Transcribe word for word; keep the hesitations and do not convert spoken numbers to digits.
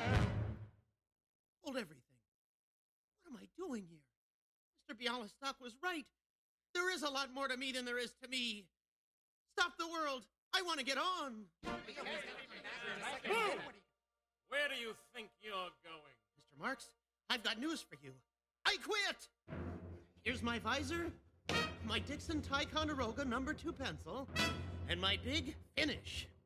Hold everything. What am I doing here? Mister Bialystok was right. There is a lot more to me than there is to me. Stop the world. I want to get on. Where do you think you're going? Mister Marks, I've got news for you. I quit. Here's my visor, my Dixon Ticonderoga number two pencil, and my big finish.